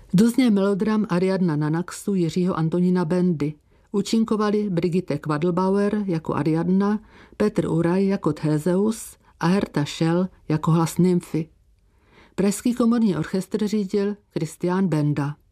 Dozněl melodram Ariadna na Naxu Jiřího Antonína Bendy. Účinkovali Brigitte Quadelbauer jako Ariadna, Petr Uraj jako Theseus a Herta Schell jako hlas nymfy. Pražský komorní orchestr řídil Christian Benda.